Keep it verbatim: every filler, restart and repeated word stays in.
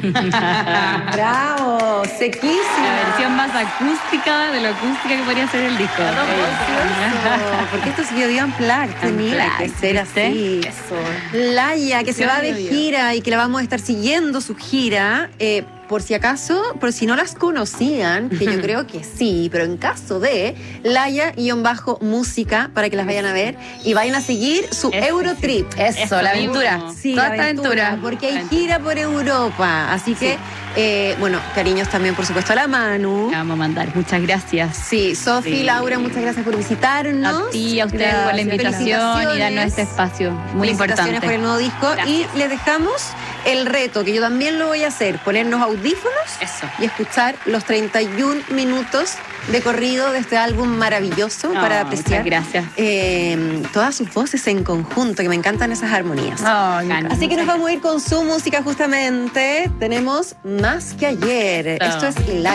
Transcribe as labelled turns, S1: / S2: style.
S1: ¡Bravo! Sequísima.
S2: La versión más acústica de lo acústica que podría ser el disco.
S1: Precioso, porque esto es Bio Unplugged, tenía que ser así.
S2: Eso.
S1: Laia, que se
S2: Bio,
S1: va de
S2: Bio.
S1: gira y que la vamos a estar siguiendo su gira. Eh, por si acaso, por si no las conocían, que yo creo que sí, pero en caso de, Laia-música, para que las vayan a ver y vayan a seguir su
S2: Eso,
S1: Eurotrip.
S2: Eso,
S1: Eso, la aventura.
S2: mismo.
S1: Sí,
S2: Toda
S1: la
S2: esta
S1: aventura,
S2: aventura.
S1: porque hay gira por Europa. Así que, eh, bueno, cariños también, por supuesto, a la Manu.
S2: La vamos a mandar. Muchas gracias.
S1: Sí, Sofi,
S2: Sí.
S1: Laura, muchas gracias por visitarnos.
S2: A ti, a ustedes por la
S1: Gracias.
S2: invitación y darnos este espacio muy
S1: Felicitaciones
S2: importante.
S1: por el nuevo disco.
S2: Gracias.
S1: Y les dejamos el reto, que yo también lo voy a hacer, ponernos audífonos
S2: Eso.
S1: y escuchar los treinta y un minutos de corrido de este álbum maravilloso
S2: No,
S1: para apreciar
S2: muchas gracias.
S1: eh, todas sus voces en conjunto, que me encantan esas armonías.
S2: Ay,
S1: Así que nos vamos a ir con su música justamente. Tenemos Más que ayer.
S2: Eso.
S1: Esto es la